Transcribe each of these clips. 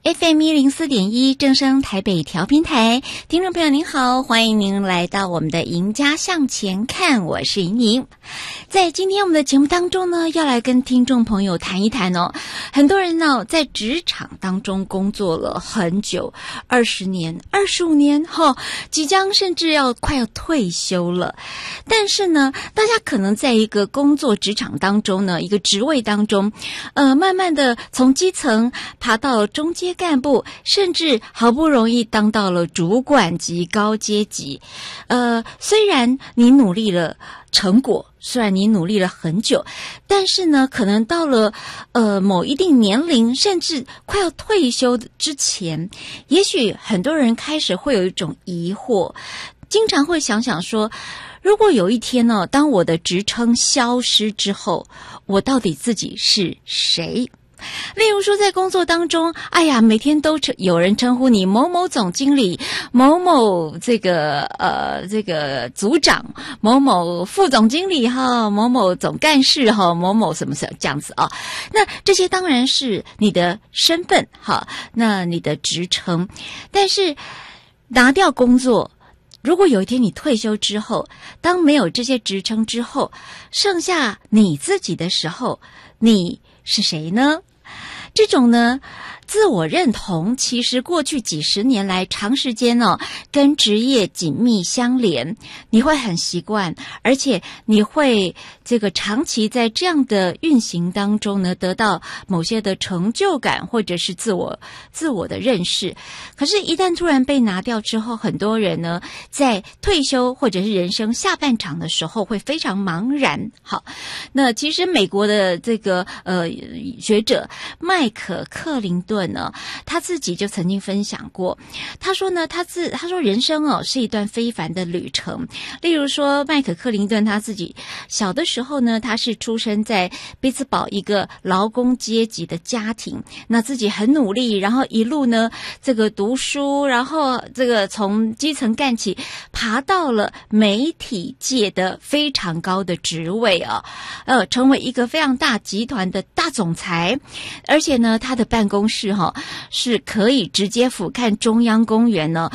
FM104.1正声台北调频台，听众朋友您好，欢迎您来到我们的赢家向前看，我是莹莹。在今天我们的节目当中呢，要来跟听众朋友谈一谈哦。很多人呢在职场当中工作了很久，20年、25年即将甚至快要退休了。但是呢，大家可能在一个工作职场当中呢，一个职位当中，慢慢的从基层爬到中阶干部，甚至好不容易当到了主管级高阶级。虽然你努力了成果，虽然你努力了很久，但是呢，可能到了某一定年龄，甚至快要退休之前，也许很多人开始会有一种疑惑，经常会想想说，如果有一天呢，当我的职称消失之后，我到底自己是谁？例如说在工作当中，每天都有人称呼你某某总经理，某某这个组长，某某副总经理某某总干事某某什么这样子啊。那这些当然是你的身份那你的职称，但是拿掉工作，如果有一天你退休之后，当没有这些职称之后，剩下你自己的时候，你是谁呢？这种呢，自我认同其实过去几十年来长时间跟职业紧密相连，你会很习惯，而且你会长期在这样的运行当中呢，得到某些的成就感或者是自我的认识。可是一旦突然被拿掉之后，很多人呢在退休或者是人生下半场的时候会非常茫然。好，那其实美国的学者麦可克林顿呢，他自己就曾经分享过，他说呢，他说人生是一段非凡的旅程。例如说麦可克林顿他自己小的时候呢，他是出生在匹兹堡一个劳工阶级的家庭，那自己很努力，然后一路呢读书，然后从基层干起，爬到了媒体界的非常高的职位成为一个非常大集团的大总裁，而且呢他的办公室是可以直接俯瞰中央公园呢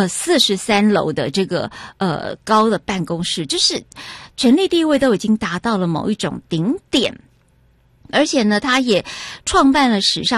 43楼的高的办公室，就是权力地位都已经达到了某一种顶点。而且呢，他也创办了史上